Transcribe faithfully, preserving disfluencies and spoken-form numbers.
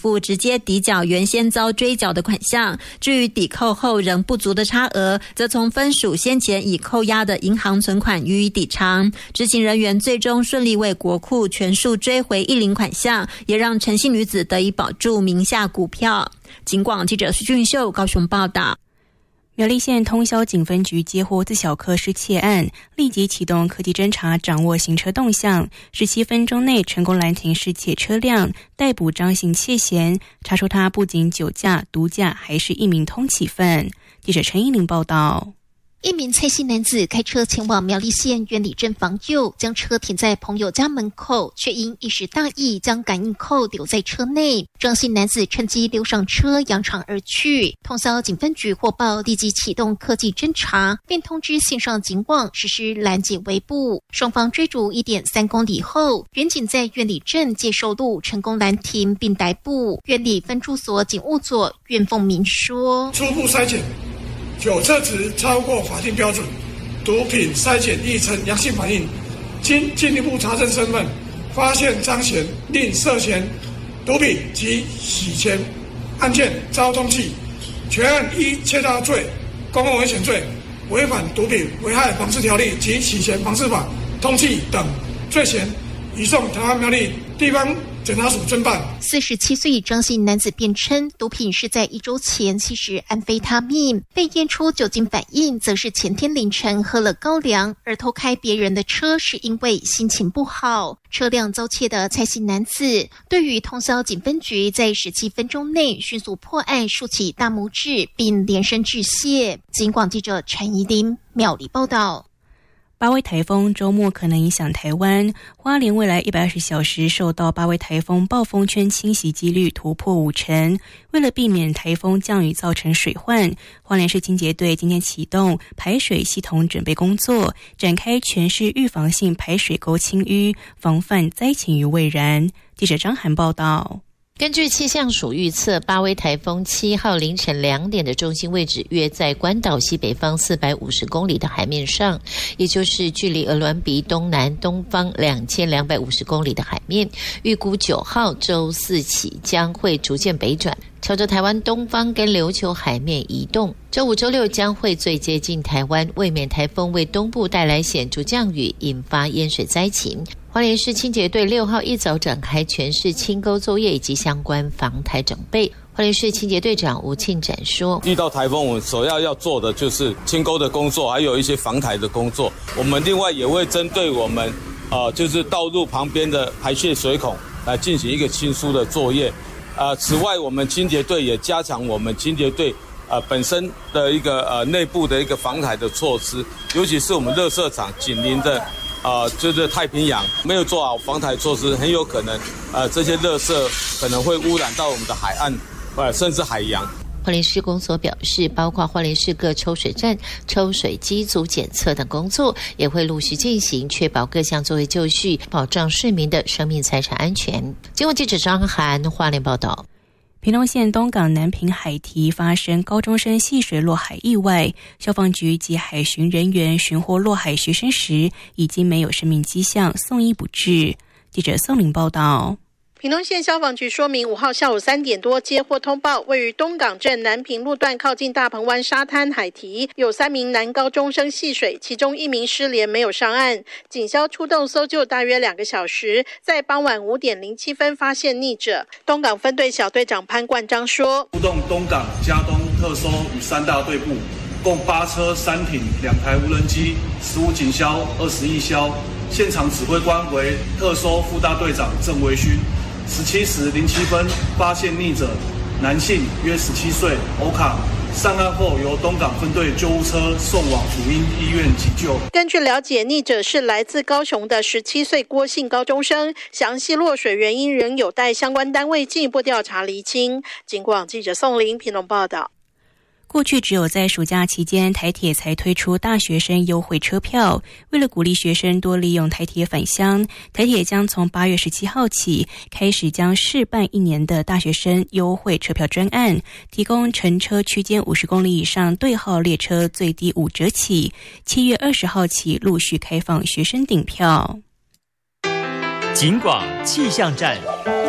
付直接抵缴原先遭追缴的款项，至于抵扣后仍不足的差额，则从分属先前已扣押的银行存款予以抵偿。执行人员最终顺利为国库全数追回一领款项，也让陈姓女子得以保住名下股票。警广记者徐俊秀高雄报道。 苗栗县通霄警分局接获自小客失窃案，立即启动科技侦查，掌握行车动向，十七分钟内成功拦停失窃车辆，逮捕张姓窃嫌，查出他不仅酒驾、毒驾，还是一名通缉犯。记者陈依玲报道。 一名蔡姓男子开车前往苗栗县苑里镇访友，将车停在朋友家门口，却因一时大意将感应扣留在车内。张姓男子趁机溜上车扬长而去。通霄警分局获报，立即启动科技侦查，并通知线上警网实施拦截围捕。双方追逐 一点三公里后，员警在苑里镇介寿路成功拦停并逮捕。苑里分驻所警务佐苑凤明说： 初步筛检酒测值超过法定标准，毒品筛检亦呈阳性反应，经进一步查证身份，发现张嫌另涉嫌毒品及洗钱案件遭通缉，全案依窃盗罪、公共危险罪、违反毒品危害防治条例及洗钱防治法通缉等罪嫌，移送台湾苗栗地方检察署侦办。 四十七岁张姓男子辩称，毒品是在一周前吸食安非他命，被验出酒精反应，则是前天凌晨喝了高粱，而偷开别人的车是因为心情不好。车辆遭窃的蔡姓男子，对于通霄警分局在十七分钟内迅速破案，竖起大拇指，并连声致谢。警广记者陈怡琳苗栗报道。 八威台风周末可能影响台湾，花莲未来一百二十小时受到八威台风暴风圈侵袭几率突破五成。为了避免台风降雨造成水患，花莲市清洁队今天启动排水系统准备工作，展开全市预防性排水沟清淤，防范灾情于未然。记者张涵报道。 根据气象署预测，八威台风七号凌晨两点的中心位置约在关岛西北方四百五十公里的海面上，也就是距离鹅銮鼻东南东方两千两百五十公里的海面。预估九号周四起将会逐渐北转，朝着台湾东方跟琉球海面移动。周五、周六将会最接近台湾，为免台风为东部带来显著降雨，引发淹水灾情。花莲市清洁队六号一早展开全市清沟作业以及相关防台整备。花莲市清洁队长吴庆展说： 遇到台风，我们首要要做的就是清沟的工作，还有一些防台的工作。我们另外也会针对我们呃，就是道路旁边的排泄水孔来进行一个清疏的作业。呃，此外，我们清洁队也加强我们清洁队呃本身的一个呃内部的一个防台的措施，尤其是我们垃圾场紧邻的。呃，就是太平洋没有做好防台措施，很有可能呃这些垃圾可能会污染到我们的海岸，呃甚至海洋。 花莲市公所表示，包括花莲市各抽水站、抽水机组检测等工作也会陆续进行，确保各项作为就绪，保障市民的生命财产安全。经过记者张涵花莲报道。 屏东县东港南平海堤发生高中生戏水落海意外，消防局及海巡人员寻获落海学生时，已经没有生命迹象，送医不治。记者宋玲报道。 屏东县消防局说明，五号下午三点多接获通报，位于东港镇南平路段靠近大鹏湾沙滩海堤，有三名男高中生戏水，其中一名失联没有上岸。警消出动搜救大约两个小时，在傍晚五点零七分发现溺者。东港分队小队长潘冠章说： 出动东港、嘉东特搜与三大队部，共八车三艇两台无人机，十五警消二十义消，现场指挥官为特搜副大队长郑维勋。十七时零七分发现溺者，男性，约十七岁，欧卡。上岸后由东港分队救护车送往辅英医院急救。 根据了解，溺者是来自高雄的十七岁郭姓高中生，详细落水原因仍有待相关单位进一步调查厘清。警广记者宋玲屏东报道。 过去只有在暑假期间，台铁才推出大学生优惠车票。为了鼓励学生多利用台铁返乡，台铁将从八月十七号起开始将试办一年的大学生优惠车票专案，提供乘车区间五十公里以上对号列车最低五折起。七月二十号起陆续开放学生订票。 警广气象站。